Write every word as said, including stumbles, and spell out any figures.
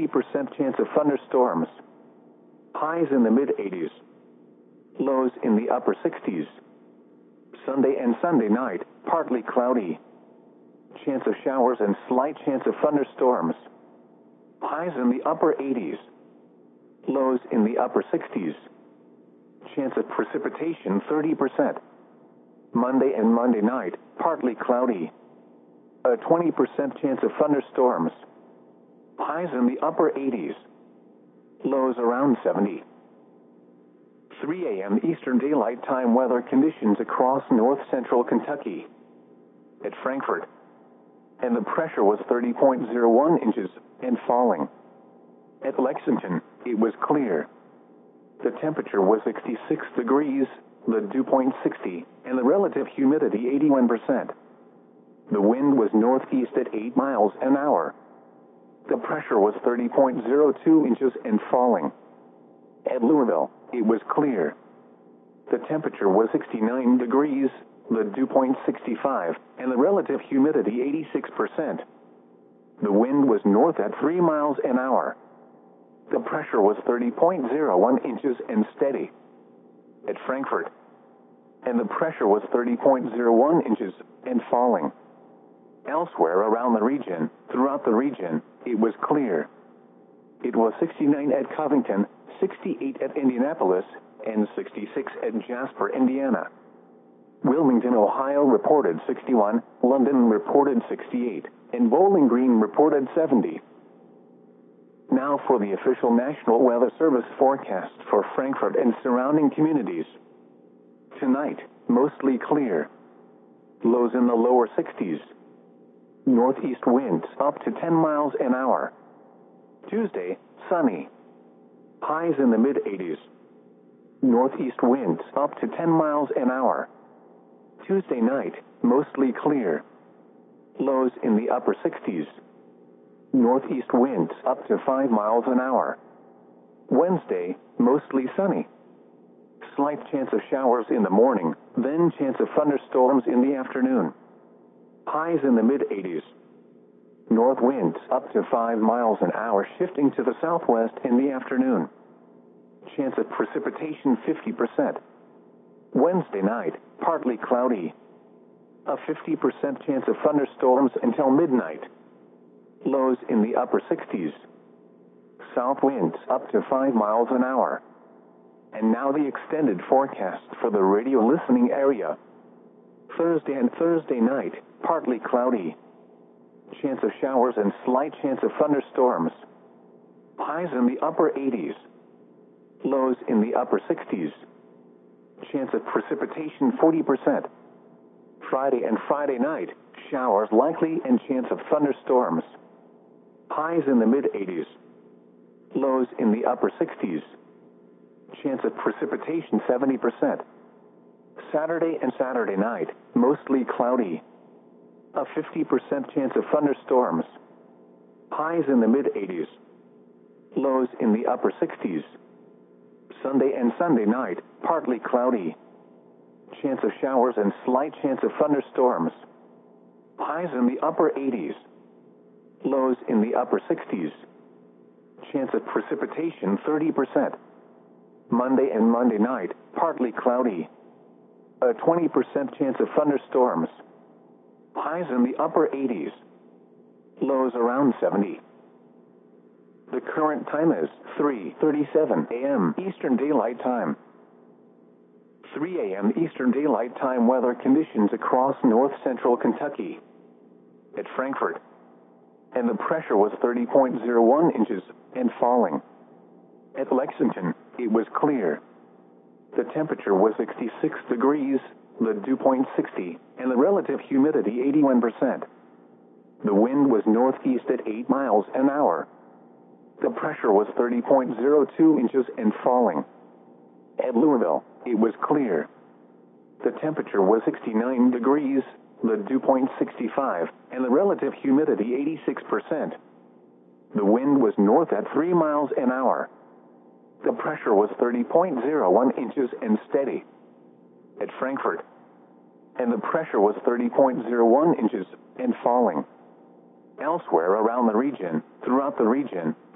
fifty percent chance of thunderstorms. Highs in the mid eighties. Lows in the upper sixties. Sunday and Sunday night, partly cloudy. Chance of showers and slight chance of thunderstorms. Highs in the upper eighties. Lows in the upper sixties. Chance of precipitation thirty percent. Monday and Monday night, partly cloudy. A twenty percent chance of thunderstorms. Highs in the upper eighties. Lows around seventy. three a m Eastern Daylight Time weather conditions across north central Kentucky. At Frankfort. And the pressure was thirty point zero one inches and falling. At Lexington, it was clear. The temperature was sixty-six degrees, the dew point sixty, and the relative humidity eighty-one percent. The wind was northeast at eight miles an hour. The pressure was thirty point zero two inches and falling. At Louisville, it was clear. The temperature was sixty-nine degrees, the dew point sixty-five, and the relative humidity eighty-six percent. The wind was north at three miles an hour. The pressure was thirty point zero one inches and steady. At Frankfort. And the pressure was thirty point zero one inches and falling. Elsewhere around the region, throughout the region, it was clear. It was sixty-nine at Covington, sixty-eight at Indianapolis, and sixty-six at Jasper, Indiana. Wilmington, Ohio reported sixty-one, London reported sixty-eight, and Bowling Green reported seventy. Now for the official National Weather Service forecast for Frankfort and surrounding communities. Tonight, mostly clear. Lows in the lower sixties. Northeast winds up to ten miles an hour. Tuesday, sunny. Highs in the mid eighties. Northeast winds up to ten miles an hour. Tuesday night, mostly clear. Lows in the upper sixties. Northeast winds up to five miles an hour. Wednesday, mostly sunny. Slight chance of showers in the morning, then chance of thunderstorms in the afternoon. Highs in the mid eighties. North winds up to five miles an hour, shifting to the southwest in the afternoon. Chance of precipitation fifty percent. Wednesday night, partly cloudy. A fifty percent chance of thunderstorms until midnight. Lows in the upper sixties. South winds up to five miles an hour. And now the extended forecast for the radio listening area. Thursday and Thursday night, partly cloudy. Chance of showers and slight chance of thunderstorms. Highs in the upper eighties. Lows in the upper sixties. Chance of precipitation forty percent. Friday and Friday night, showers likely and chance of thunderstorms. Highs in the mid eighties. Lows in the upper sixties. Chance of precipitation seventy percent. Saturday and Saturday night, mostly cloudy. A fifty percent chance of thunderstorms. Highs in the mid eighties. Lows in the upper sixties. Sunday and Sunday night, partly cloudy. Chance of showers and slight chance of thunderstorms. Highs in the upper eighties. Lows in the upper sixties. Chance of precipitation thirty percent. Monday and Monday night, partly cloudy. A twenty percent chance of thunderstorms. Highs in the upper eighties. Lows around seventy. The current time is three thirty-seven a m Eastern Daylight Time. three a m Eastern Daylight Time weather conditions across north central Kentucky. At Frankfort. And the pressure was thirty point zero one inches and falling. At Lexington, it was clear. The temperature was sixty-six degrees, the dew point sixty, and the relative humidity eighty-one percent. The wind was northeast at eight miles an hour. The pressure was thirty point zero two inches and falling. At Louisville, it was clear. The temperature was sixty-nine degrees, the dew point sixty-five, and the relative humidity eighty-six percent. The wind was north at three miles an hour. The pressure was thirty point zero one inches and steady. At Frankfort. And the pressure was thirty point zero one inches and falling. Elsewhere around the region, throughout the region,